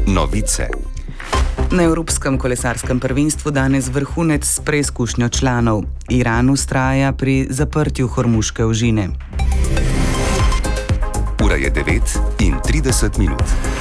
Novice. Na Evropskem kolesarskem prvenstvu danes vrhunec s preizkušnjo članov. Iran vztraja pri zaprtju Hormuške ožine. Ura je 9:30.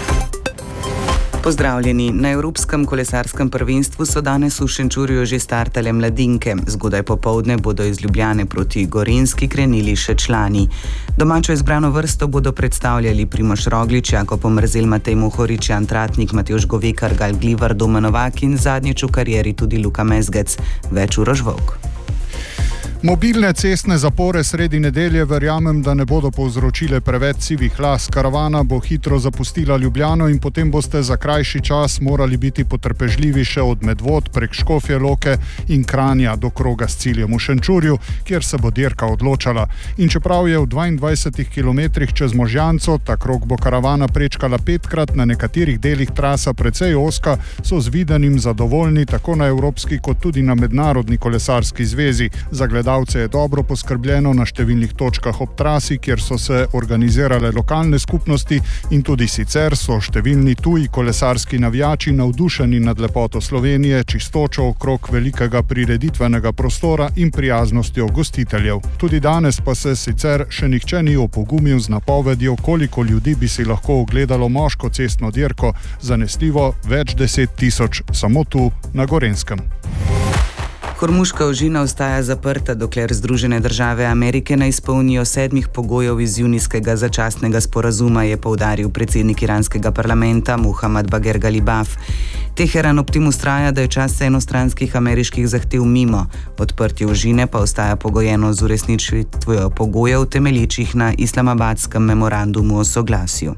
Pozdravljeni. Na Evropskem kolesarskem prvenstvu so danes v Šenčurju že startale mladinke. Zgodaj popoldne bodo iz Ljubljane proti Gorenjski krenili še člani. Domačo izbrano vrsto bodo predstavljali Primož Roglič, Jakob Pomrzel, Matej Mohorič, Jan Tratnik, Matevž Govekar, Gal Glivar, Domen Novak in zadnjič v karieri tudi Luka Mezgec. Več Uroš Volk. Mobilne cestne zapore sredi nedelje verjamem, da ne bodo povzročile preveč sivih las. Karavana bo hitro zapustila Ljubljano in potem boste za krajši čas morali biti potrpežljivi še od Medvod prek Škofje Loke in Kranja do kroga s ciljem v Šenčurju, kjer se bo dirka odločala. In čeprav je v 22 kilometrih čez Možjanco, ta krog bo karavana prečkala 5-krat, na nekaterih delih trasa precej ozka, so z videnim zadovoljni tako na Evropski kot tudi na Mednarodni kolesarski zvezi. Za gledalce je dobro poskrbljeno na številnih točkah ob trasi, kjer so se organizirale lokalne skupnosti, in tudi sicer so številni tuji kolesarski navijači navdušeni nad lepoto Slovenije, čistočo okrog velikega prireditvenega prostora in prijaznostjo gostiteljev. Tudi danes pa se sicer še nihče ni opogumil z napovedjo, koliko ljudi bi si lahko ogledalo moško cestno dirko, zanesljivo več 10 tisoč samo tu na Gorenjskem. Hormuška ožina ostaja zaprta, dokler Združene države Amerike ne izpolnijo 7 pogojev iz junijskega začasnega sporazuma, je poudaril predsednik iranskega parlamenta Muhammad Bagher Galibaf. Teheran ob tem vztraja, da je čas enostranskih ameriških zahtev mimo. Odprtje ožine pa ostaja pogojeno z uresničitvijo pogojev temelječih na islamabadskem memorandumu o soglasju.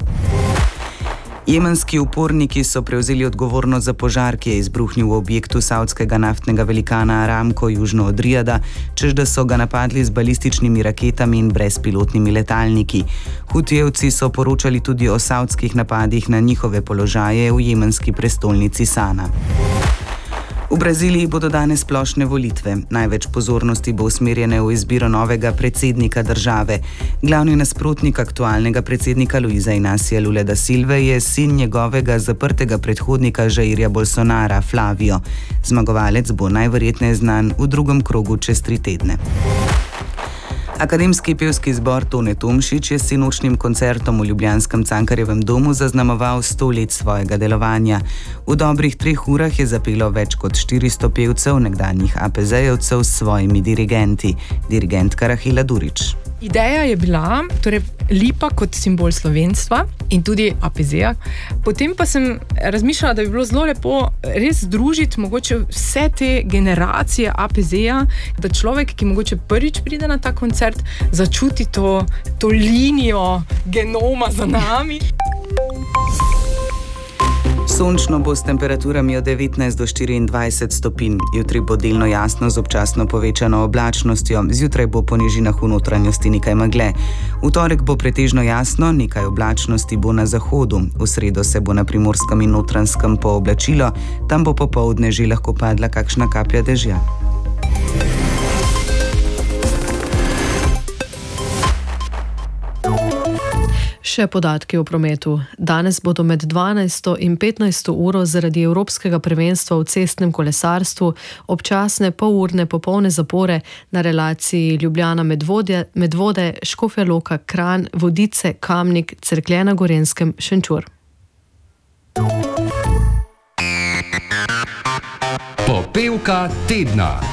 Jemenski uporniki so prevzeli odgovornost za požar, ki je izbruhnil v objektu savdskega naftnega velikana Aramco južno od Rijada, čež da so ga napadli z balističnimi raketami in brezpilotnimi letalniki. Hutijevci so poročali tudi o savdskih napadih na njihove položaje v jemenski prestolnici Sana. V Braziliji bodo danes splošne volitve. Največ pozornosti bo usmerjene v izbiro novega predsednika države. Glavni nasprotnik aktualnega predsednika Luiza Inacija Lule da Silve je sin njegovega zaprtega predhodnika Jairja Bolsonara, Flavio. Zmagovalec bo najverjetneje znan v drugem krogu čez 3 tedne. Akademski pevski zbor Tone Tomšič je s sinočnim koncertom v ljubljanskem Cankarjevem domu zaznamoval 100 let svojega delovanja. V dobrih 3 urah je zapelo več kot 400 pevcev, nekdanjih APZ-jevcev s svojimi dirigenti. Dirigentka Rahila Durič. Ideja je bila lipa kot simbol slovenstva in tudi APZ-ja. Potem pa sem razmišljala, da bi bilo zelo lepo res združiti mogoče vse te generacije APZ-ja, da človek, ki mogoče prvič pride na ta koncert, začuti to linijo genoma za nami. Sončno bo s temperaturami od 19 do 24 stopinj. Jutri bo delno jasno z občasno povečano oblačnostjo. Zjutraj bo po nižinah v notranjosti nekaj megle. V torek bo pretežno jasno, nekaj oblačnosti bo na zahodu. V sredo se bo na Primorskem in Notranjskem pooblačilo, tam bo popoldne že lahko padla kakšna kaplja dežja. Še podatki o prometu. Danes bodo med 12. in 15. uro zaradi Evropskega prvenstva v cestnem kolesarstvu občasne polurne popolne zapore na relaciji Ljubljana-Medvode, Škofja Loka, Kranj, Vodice, Kamnik, Cerklje na Gorenjskem, Šenčur. Popevka tedna.